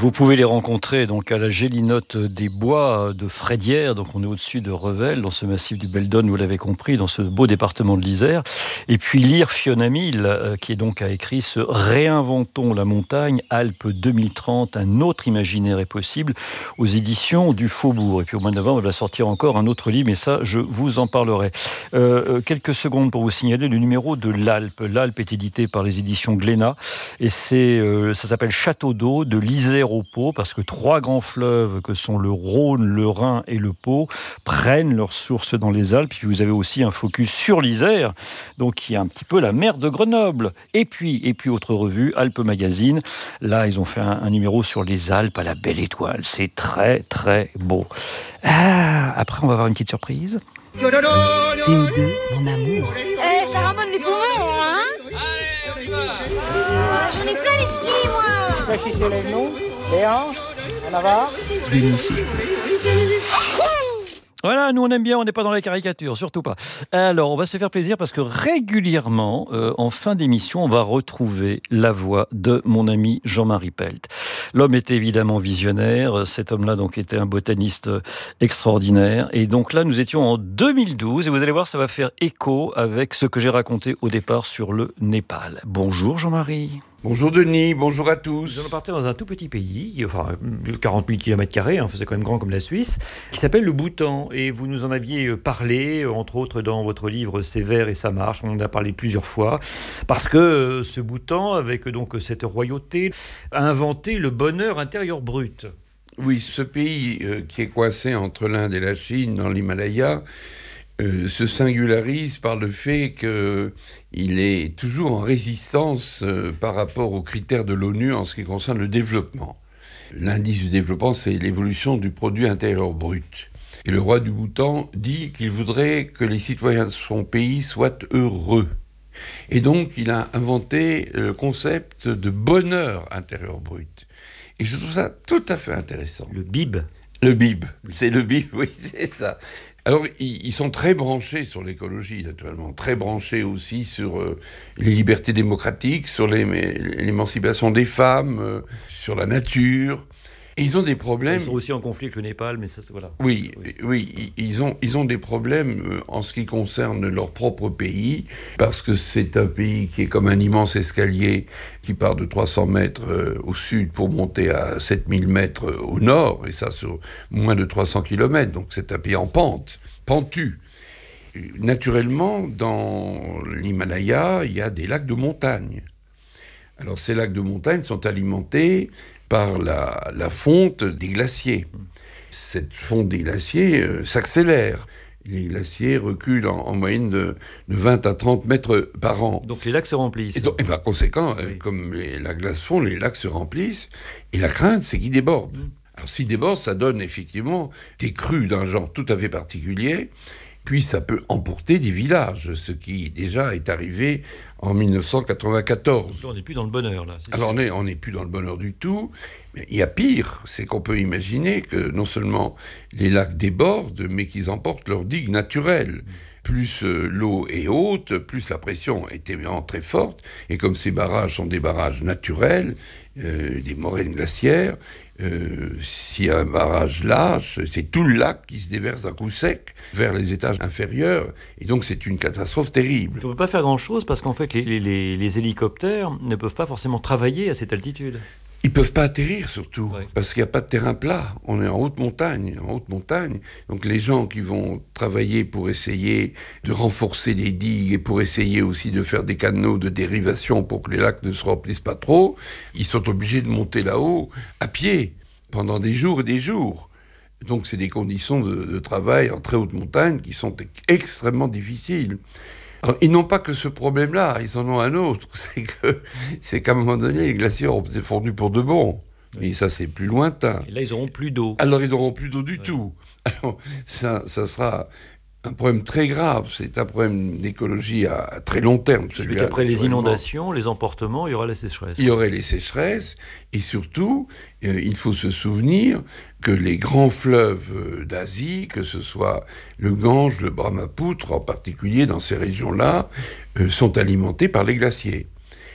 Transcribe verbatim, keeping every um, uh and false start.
Vous pouvez les rencontrer donc à la Gélinote des Bois de Frédière. Donc on est au-dessus de Revel, dans ce massif du Beldon, vous l'avez compris, dans ce beau département de l'Isère. Et puis lire Fiona Mill, qui est donc a écrit ce Réinventons la montagne, Alpes deux mille trente, un autre imaginaire est possible, aux éditions du Faubourg. Et puis au mois de novembre, elle va sortir encore un autre livre, mais ça, je vous en parlerai. Euh, quelques secondes pour vous signaler le numéro de l'Alpe. L'Alpe est édité par les éditions Glénat, et c'est, euh, ça s'appelle Château d'eau, de l'Isère au Pô, parce que trois grands fleuves que sont le Rhône, le Rhin et le Pô prennent leur source dans les Alpes. Puis vous avez aussi un focus sur l'Isère, donc qui est un petit peu la mer de Grenoble. Et puis, et puis autre revue, Alpes Magazine. Là, ils ont fait un, un numéro sur les Alpes à la belle étoile. C'est très, très beau. Ah, après, on va avoir une petite surprise. C O deux, mon amour. Eh, ça ramène les poumons, hein? Allez, on y va. Ah, j'en ai plein les skis, moi. Réfléchissez les genoux, les hanches, en avant. Denis Chissot. Voilà, nous on aime bien, on n'est pas dans la caricature, surtout pas. Alors, on va se faire plaisir parce que régulièrement, euh, en fin d'émission, on va retrouver la voix de mon ami Jean-Marie Pelt. L'homme était évidemment visionnaire, cet homme-là donc était un botaniste extraordinaire. Et donc là, nous étions en deux mille douze et vous allez voir, ça va faire écho avec ce que j'ai raconté au départ sur le Népal. Bonjour Jean-Marie. Bonjour Denis, bonjour à tous. Nous allons partir dans un tout petit pays, enfin quarante mille kilomètres carrés, hein, c'est quand même grand comme la Suisse, qui s'appelle le Bhoutan. Et vous nous en aviez parlé, entre autres dans votre livre C'est vert et ça marche, on en a parlé plusieurs fois, parce que ce Bhoutan, avec donc cette royauté, a inventé le bonheur intérieur brut. Oui, ce pays euh, qui est coincé entre l'Inde et la Chine, dans l'Himalaya, euh, se singularise par le fait qu'il est toujours en résistance euh, par rapport aux critères de l'ONU en ce qui concerne le développement. L'indice du développement, c'est l'évolution du produit intérieur brut. Et le roi du Bhoutan dit qu'il voudrait que les citoyens de son pays soient heureux. Et donc, il a inventé le concept de bonheur intérieur brut. Et je trouve ça tout à fait intéressant. Le B I B. Le B I B, c'est le B I B, oui, c'est ça. Alors, ils sont très branchés sur l'écologie, naturellement, très branchés aussi sur euh, les libertés démocratiques, sur l'émancipation des femmes, euh, sur la nature. Et ils ont des problèmes... Ils sont aussi en conflit avec le Népal, mais ça, c'est voilà. Oui, oui, oui, ils ont, ils ont des problèmes en ce qui concerne leur propre pays, parce que c'est un pays qui est comme un immense escalier qui part de trois cents mètres euh, au sud pour monter à sept mille mètres euh, au nord, et ça sur moins de trois cents kilomètres, donc c'est un pays en pente, pentu. Naturellement, dans l'Himalaya, il y a des lacs de montagne. Alors ces lacs de montagne sont alimentés par la, la fonte des glaciers. Cette fonte des glaciers euh, s'accélère. Les glaciers reculent en, en moyenne de, de vingt à trente mètres par an. Donc les lacs se remplissent. Et, donc, et par conséquent, oui. euh, comme les, la glace fond, les lacs se remplissent. Et la crainte, c'est qu'ils débordent. Mmh. Alors s'ils débordent, ça donne effectivement des crues d'un genre tout à fait particulier. Puis ça peut emporter des villages, ce qui déjà est arrivé en dix-neuf cent quatre-vingt-quatorze. On n'est plus dans le bonheur, là. Alors on n'est on n'est plus dans le bonheur du tout, mais il y a pire, c'est qu'on peut imaginer que non seulement les lacs débordent, mais qu'ils emportent leurs digues naturelles. Plus euh, l'eau est haute, plus la pression est évidemment très forte, et comme ces barrages sont des barrages naturels, euh, des moraines glaciaires, euh, si un barrage lâche, c'est tout le lac qui se déverse d'un coup sec vers les étages inférieurs, et donc c'est une catastrophe terrible. On ne peut pas faire grand-chose parce qu'en fait les, les, les hélicoptères ne peuvent pas forcément travailler à cette altitude. Ils ne peuvent pas atterrir surtout, ouais. Parce qu'il n'y a pas de terrain plat. On est en haute montagne, en haute montagne. Donc les gens qui vont travailler pour essayer de renforcer les digues et pour essayer aussi de faire des canaux de dérivation pour que les lacs ne se remplissent pas trop, ils sont obligés de monter là-haut à pied pendant des jours et des jours. Donc c'est des conditions de, de travail en très haute montagne qui sont extrêmement difficiles. Alors, ils n'ont pas que ce problème-là, ils en ont un autre, c'est que c'est qu'à un moment donné, les glaciers ont été fondus pour de bon. Oui. Et ça, c'est plus lointain. Et là, ils n'auront plus d'eau. Alors, ils n'auront plus d'eau du ouais. tout. Alors, ça, ça sera un problème très grave. C'est un problème d'écologie à, à très long terme. Celui qu'après les inondations, les emportements, il y aura la sécheresse. Il y aurait les sécheresses. Et surtout, euh, il faut se souvenir que les grands fleuves d'Asie, que ce soit le Gange, le Brahmapoutre, en particulier dans ces régions-là, euh, sont alimentés par les glaciers.